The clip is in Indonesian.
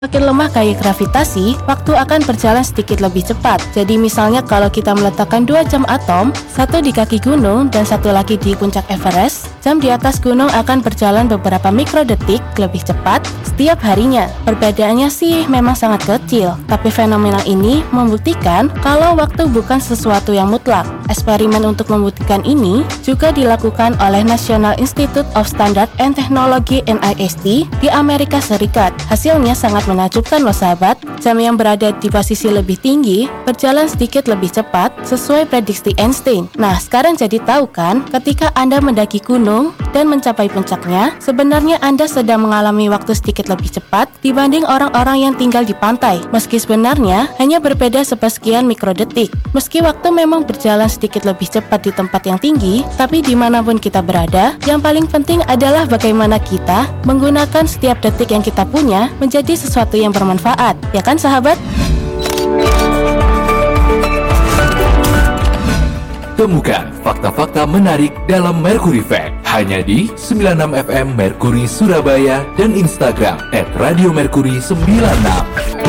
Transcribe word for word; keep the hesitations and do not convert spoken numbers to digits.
Makin lemah gaya gravitasi, waktu akan berjalan sedikit lebih cepat. Jadi misalnya kalau kita meletakkan dua jam atom, satu di kaki gunung dan satu lagi di puncak Everest, jam di atas gunung akan berjalan beberapa mikrodetik lebih cepat setiap harinya. Perbedaannya sih memang sangat kecil, tapi fenomena ini membuktikan kalau waktu bukan sesuatu yang mutlak. Eksperimen untuk membuktikan ini juga dilakukan oleh National Institute of Standard and Technology N I S T di Amerika Serikat. Hasilnya sangat menakjubkan loh sahabat. Jam yang berada di posisi lebih tinggi berjalan sedikit lebih cepat sesuai prediksi Einstein. Nah, sekarang jadi tahu kan, ketika Anda mendaki gunung dan mencapai puncaknya, sebenarnya Anda sedang mengalami waktu sedikit lebih cepat dibanding orang-orang yang tinggal di pantai. Meski sebenarnya hanya berbeda sepersekian mikrodetik. Meski waktu memang berjalan sedikit lebih cepat di tempat yang tinggi, tapi dimanapun kita berada, yang paling penting adalah bagaimana kita menggunakan setiap detik yang kita punya menjadi sesuatu yang bermanfaat. Ya kan sahabat? Temukan fakta-fakta menarik dalam Mercury Fact hanya di sembilan puluh enam F M Mercury Surabaya dan Instagram et radio mercury sembilan puluh enam.